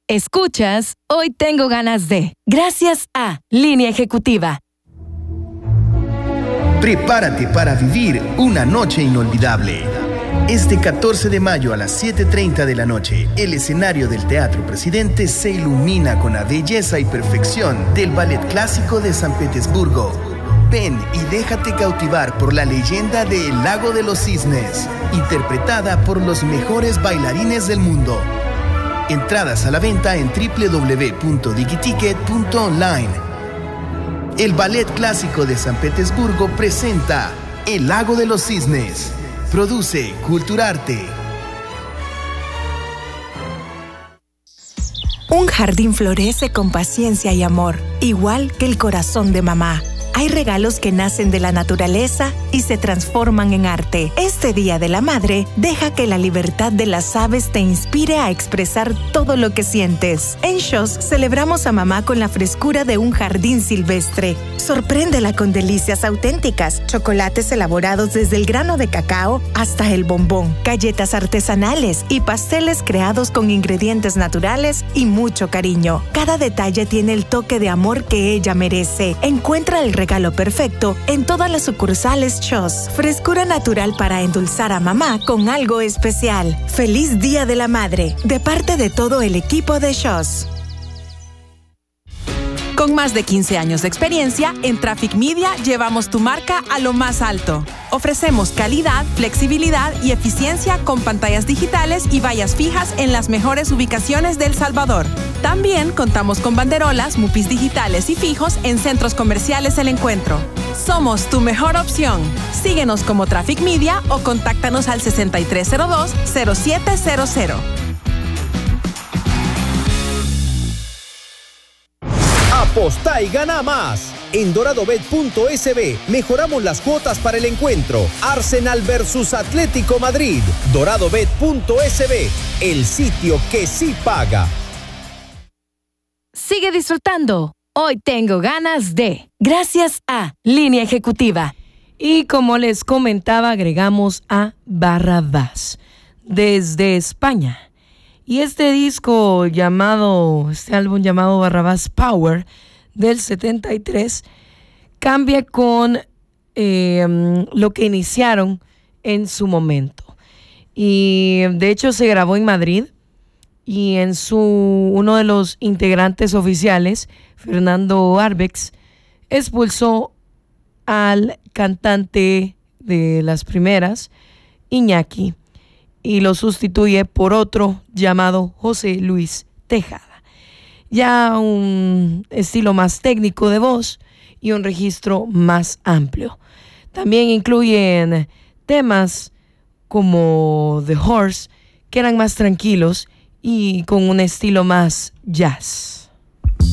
Escuchas Hoy Tengo Ganas de, gracias a Línea Ejecutiva. Prepárate para vivir una noche inolvidable. Este 14 de mayo a las 7:30 de la noche, el escenario del Teatro Presidente se ilumina con la belleza y perfección del Ballet Clásico de San Petersburgo. Ven y déjate cautivar por la leyenda de El Lago de los Cisnes, interpretada por los mejores bailarines del mundo. Entradas a la venta en www.digiticket.online. El Ballet Clásico de San Petersburgo presenta El Lago de los Cisnes. Produce Culturarte. Un jardín florece con paciencia y amor, igual que el corazón de mamá. Hay regalos que nacen de la naturaleza y se transforman en arte. Este Día de la Madre, deja que la libertad de las aves te inspire a expresar todo lo que sientes. En SHOS celebramos a mamá con la frescura de un jardín silvestre. Sorpréndela con delicias auténticas, chocolates elaborados desde el grano de cacao hasta el bombón, galletas artesanales y pasteles creados con ingredientes naturales y mucho cariño. Cada detalle tiene el toque de amor que ella merece. Encuentra el regalo perfecto en todas las sucursales SHOS. Frescura natural para endulzar a mamá con algo especial. ¡Feliz Día de la Madre! De parte de todo el equipo de SHOS. Con más de 15 años de experiencia, en Traffic Media llevamos tu marca a lo más alto. Ofrecemos calidad, flexibilidad y eficiencia con pantallas digitales y vallas fijas en las mejores ubicaciones de El Salvador. También contamos con banderolas, mupis digitales y fijos en centros comerciales El Encuentro. Somos tu mejor opción. Síguenos como Traffic Media o contáctanos al 6302-0700. Apostá y gana más. En doradobet.sb mejoramos las cuotas para el encuentro Arsenal versus Atlético Madrid. Doradobet.sb, el sitio que sí paga. Sigue disfrutando. Hoy Tengo Ganas de, gracias a Línea Ejecutiva. Y como les comentaba, agregamos a Barrabás desde España. Y este álbum llamado Barrabás Power del 73 cambia con lo que iniciaron en su momento. Y de hecho se grabó en Madrid y uno de los integrantes oficiales, Fernando Arbex, expulsó al cantante de las primeras, Iñaki, y lo sustituye por otro llamado José Luis Tejada. Ya un estilo más técnico de voz y un registro más amplio. También incluyen temas como The Horse, que eran más tranquilos y con un estilo más jazz.